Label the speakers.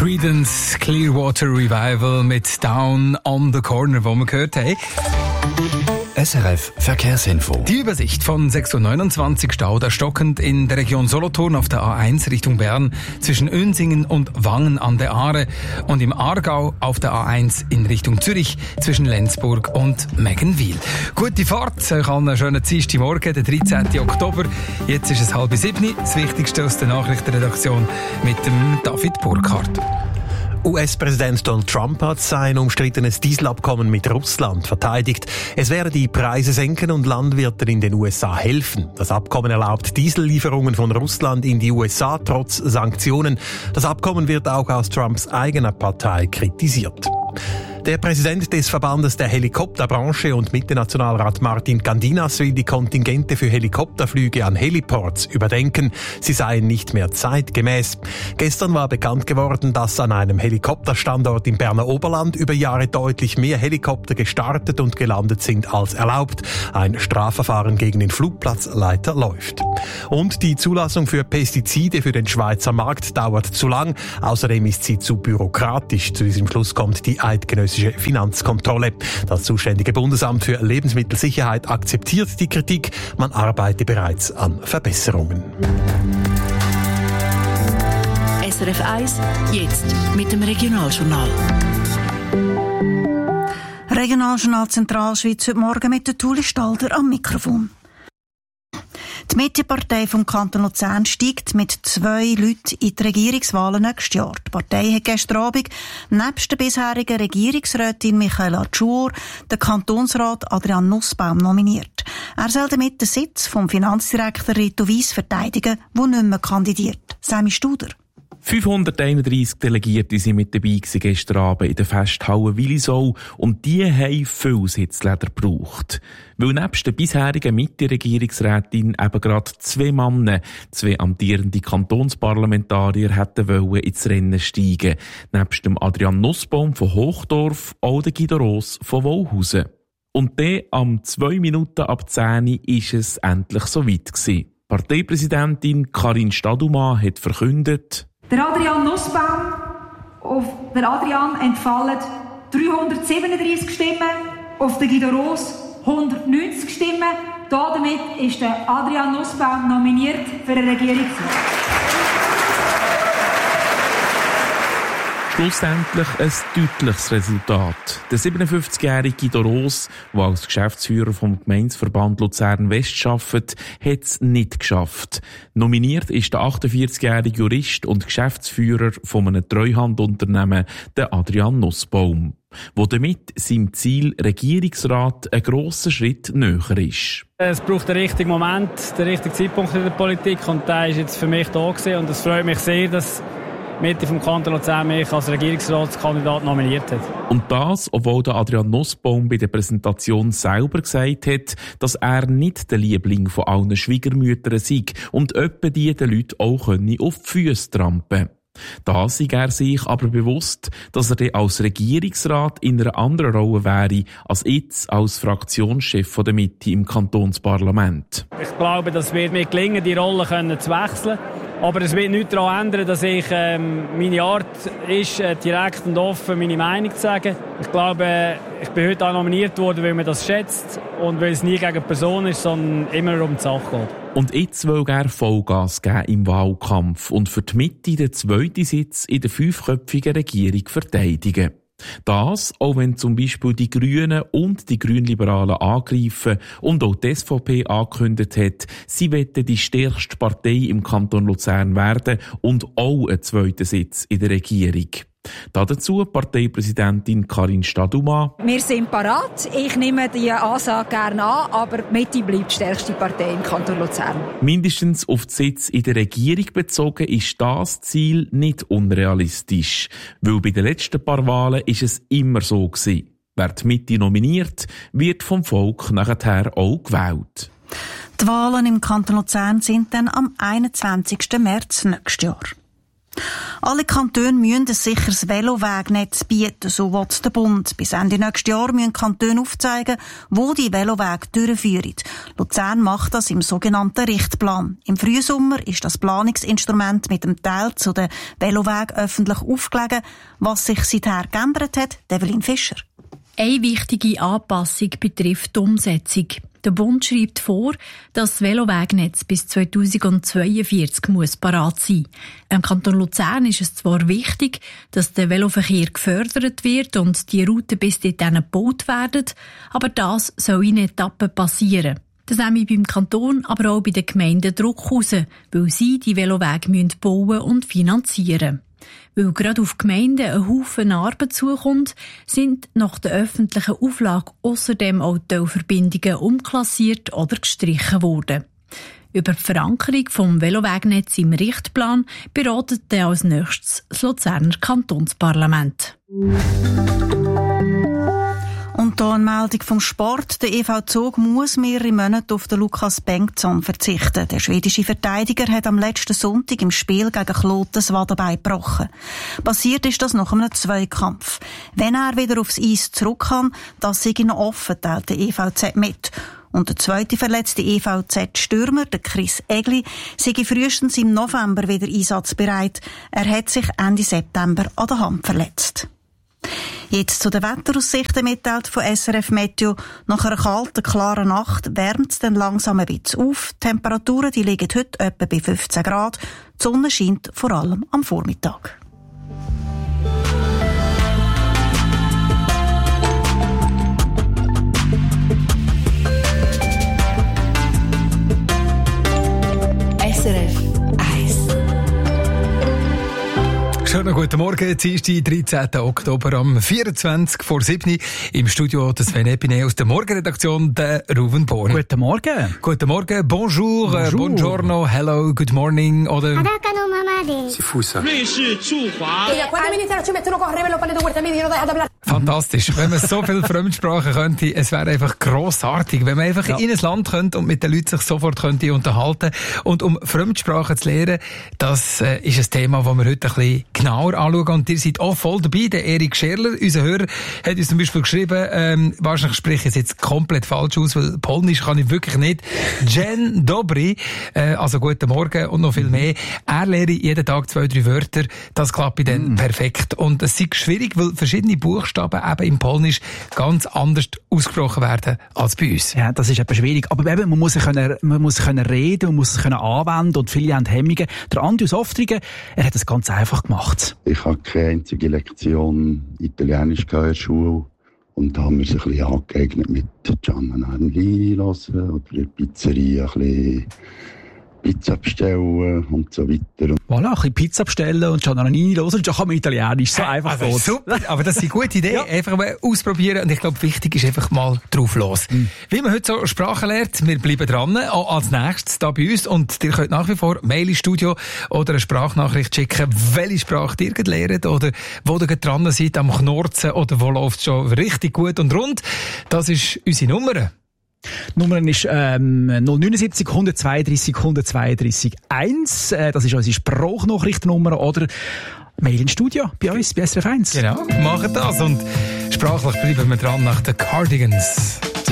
Speaker 1: Creedence Clearwater Revival mit Down on the Corner, wo wir gehört haben.
Speaker 2: SRF Verkehrsinfo.
Speaker 1: Die Übersicht von 6.29 Uhr Stau, da stockend in der Region Solothurn auf der A1 Richtung Bern zwischen Önsingen und Wangen an der Aare und im Aargau auf der A1 in Richtung Zürich zwischen Lenzburg und Meggenwil. Gute Fahrt, euch allen einen schönen Dienstagmorgen, der 13. Oktober. Jetzt ist es 6:30. Das Wichtigste aus der Nachrichtenredaktion mit dem David Burkhardt.
Speaker 3: US-Präsident Donald Trump hat sein umstrittenes Dieselabkommen mit Russland verteidigt. Es werde die Preise senken und Landwirten in den USA helfen. Das Abkommen erlaubt Diesellieferungen von Russland in die USA trotz Sanktionen. Das Abkommen wird auch aus Trumps eigener Partei kritisiert. Der Präsident des Verbandes der Helikopterbranche und Mitte-Nationalrat Martin Gandinas will die Kontingente für Helikopterflüge an Heliports überdenken. Sie seien nicht mehr zeitgemäß. Gestern war bekannt geworden, dass an einem Helikopterstandort im Berner Oberland über Jahre deutlich mehr Helikopter gestartet und gelandet sind als erlaubt. Ein Strafverfahren gegen den Flugplatzleiter läuft. Und die Zulassung für Pestizide für den Schweizer Markt dauert zu lang. Außerdem ist sie zu bürokratisch. Zu diesem Schluss kommt die eidgenössische Finanzkontrolle. Das zuständige Bundesamt für Lebensmittelsicherheit akzeptiert die Kritik. Man arbeite bereits an Verbesserungen.
Speaker 4: SRF 1, jetzt mit dem Regionaljournal.
Speaker 5: Regionaljournal Zentralschweiz heute Morgen mit der Tuli Stalder am Mikrofon. Die Mitte-Partei vom Kanton Luzern steigt mit 2 Leuten in die Regierungswahlen nächstes Jahr. Die Partei hat gestern Abend nebst der bisherigen Regierungsrätin Michaela Tschur den Kantonsrat Adrian Nussbaum nominiert. Er soll damit den Sitz vom Finanzdirektor Rito Weiss verteidigen, der nicht mehr kandidiert. Sami Studer.
Speaker 6: 531 Delegierte sind mit dabei gestern Abend in der Festhalle Willisau und die haben viel Sitzleder gebraucht. Weil nebst der bisherigen Mitte-Regierungsrätin eben gerade 2 Männer, 2 amtierende Kantonsparlamentarier hätten wollen ins Rennen steigen. Nebst dem Adrian Nussbaum von Hochdorf auch der Guido Ross von Wollhausen. Und dann am 2 Minuten ab 10 ist es endlich soweit gewesen. Parteipräsidentin Karin Stadumann hat verkündet:
Speaker 7: Der Adrian Nussbaum, auf der Adrian entfallen 337 Stimmen, auf den Guido Ross 190 Stimmen. Damit ist der Adrian Nussbaum nominiert für den Regierungssitz.
Speaker 6: Schlussendlich ein deutliches Resultat. Der 57-jährige Guido Ross, der als Geschäftsführer vom Gemeindeverband Luzern West arbeitet, hat es nicht geschafft. Nominiert ist der 48-jährige Jurist und Geschäftsführer von einem Treuhandunternehmen, der Adrian Nussbaum, wo damit seinem Ziel Regierungsrat einen grossen Schritt näher ist.
Speaker 8: Es braucht den richtigen Moment, den richtigen Zeitpunkt in der Politik und der ist jetzt für mich da gewesen und es freut mich sehr, dass Mitte vom Kanton Luzern mich als Regierungsratskandidat nominiert hat.
Speaker 6: Und das, obwohl der Adrian Nussbaum bei der Präsentation selber gesagt hat, dass er nicht der Liebling von allen Schwiegermüttern sei und öppe die den Leuten auch auf die Füße trampen. Da sei er sich aber bewusst, dass er dann als Regierungsrat in einer anderen Rolle wäre, als jetzt als Fraktionschef von der Mitte im Kantonsparlament.
Speaker 8: Ich glaube, dass es mir gelingen, die Rolle zu wechseln. Aber es wird nichts daran ändern, dass ich meine Art ist, direkt und offen meine Meinung zu sagen. Ich glaube, ich bin heute auch nominiert worden, weil man das schätzt und weil es nie gegen die Person ist, sondern immer um die Sache geht.
Speaker 6: Und jetzt will er Vollgas geben im Wahlkampf und für die Mitte den 2. Sitz in der 5-köpfigen Regierung verteidigen. Das, auch wenn zum Beispiel die Grünen und die Grünliberalen angreifen und auch die SVP angekündigt hat, sie wollen die stärkste Partei im Kanton Luzern werden und auch einen 2. Sitz in der Regierung. Dazu Parteipräsidentin Karin Stadumann.
Speaker 7: Wir sind parat. Ich nehme die Ansage gerne an, aber die Mitte bleibt die stärkste Partei im Kanton Luzern.
Speaker 6: Mindestens auf den Sitz in der Regierung bezogen ist das Ziel nicht unrealistisch. Weil bei den letzten paar Wahlen ist es immer so gewesen. Wer die Mitte nominiert, wird vom Volk nachher auch gewählt.
Speaker 5: Die Wahlen im Kanton Luzern sind dann am 21. März nächstes Jahr. Alle Kantone müssen ein sicheres Velowegnetz bieten, so will der Bund. Bis Ende nächstes Jahr müssen Kantone aufzeigen, wo die Velowege durchführen. Luzern macht das im sogenannten Richtplan. Im Frühsommer ist das Planungsinstrument mit dem Teil zu den Velowegen öffentlich aufgelegen. Was sich seither geändert hat, Evelyn Fischer.
Speaker 9: Eine wichtige Anpassung betrifft die Umsetzung. Der Bund schreibt vor, dass das Velowegnetz bis 2042 muss parat sein. Im Kanton Luzern ist es zwar wichtig, dass der Veloverkehr gefördert wird und die Routen bis dorthin gebaut werden, aber das soll in Etappen passieren. Das nehme beim Kanton, aber auch bei den Gemeinden Druck raus, weil sie die Velowege bauen und finanzieren müssen. Weil gerade auf Gemeinden ein Haufen Arbeit zukommt, sind nach der öffentlichen Auflage ausserdem auch Teilverbindungen umklassiert oder gestrichen worden. Über die Verankerung des Velowegnetzes im Richtplan beratet dann als nächstes das Luzerner Kantonsparlament.
Speaker 5: Und hier eine Meldung vom Sport. Der EV Zug muss mehrere Monate auf den Lukas Bengtsson verzichten. Der schwedische Verteidiger hat am letzten Sonntag im Spiel gegen Kloten das Wadenbein gebrochen. Passiert ist das nach einem Zweikampf. Wenn er wieder aufs Eis zurück kann, das sei noch offen, teilt der EVZ mit. Und der zweite verletzte EVZ-Stürmer, der Chris Egli, sei frühestens im November wieder einsatzbereit. Er hat sich Ende September an der Hand verletzt. Jetzt zu den Wetteraussichten mitteilt von SRF Meteo. Nach einer kalten, klaren Nacht wärmt es dann langsam ein bisschen auf. Die Temperaturen die liegen heute etwa bei 15 Grad. Die Sonne scheint vor allem am Vormittag.
Speaker 4: SRF 1.
Speaker 1: Schönen guten Morgen, Dienstag, 13. Oktober um 24 vor 7 im Studio des Sven Epine aus der Morgenredaktion, der Ruven Born.
Speaker 10: Guten Morgen.
Speaker 1: Guten Morgen, bonjour, buongiorno, hello, good morning oder...
Speaker 11: C'est fou ça.
Speaker 1: Fantastisch. Wenn man so viele Fremdsprachen könnte, es wäre einfach grossartig, wenn man einfach in ein Land könnte und mit den Leuten sich sofort könnte unterhalten. Und um Fremdsprachen zu lernen, das ist ein Thema, das wir heute ein bisschen genauer anschauen. Und ihr seid auch voll dabei. Der Erik Scherler, unser Hörer, hat uns zum Beispiel geschrieben, wahrscheinlich spreche ich es jetzt komplett falsch aus, weil Polnisch kann ich wirklich nicht. Dzień dobry, also guten Morgen und noch viel mehr. Er lehre jeden Tag 2-3 Wörter. Das klappt dann perfekt. Und es ist schwierig, weil verschiedene Buchstaben eben im Polnisch ganz anders ausgesprochen werden als bei uns.
Speaker 10: Ja, das ist eben schwierig. Aber eben, man muss können reden, man muss es können anwenden und viele haben Hemmungen. Der Andi aus Oftringen, er hat es ganz einfach gemacht.
Speaker 12: Ich habe keine einzige Lektion Italienisch in der Schule. Und da haben wir uns ein bisschen angeeignet mit Gianna Nannli hören oder in der Pizzeria ein bisschen Pizza bestellen und so weiter.
Speaker 10: Voilà, ein bisschen Pizza bestellen und Giannanini hören, und schon kann man Italienisch. So einfach
Speaker 1: also super, aber das ist eine gute Idee. Ja. Einfach mal ausprobieren und ich glaube, wichtig ist einfach mal drauf los. Wie man heute so Sprachen lernt, wir bleiben dran, auch als nächstes da bei uns und ihr könnt nach wie vor Mail ins Studio oder eine Sprachnachricht schicken, welche Sprache ihr lernt oder wo ihr dran seid am Knorzen oder wo läuft es schon richtig gut und rund. Das ist unsere Nummer.
Speaker 10: Die Nummer ist 079 132 132 1. Das ist unsere Sprachnachrichtennummer oder Mail ins Studio bei uns, bei SRF 1.
Speaker 1: Genau, machen das und sprachlich bleiben wir dran nach den Cardigans.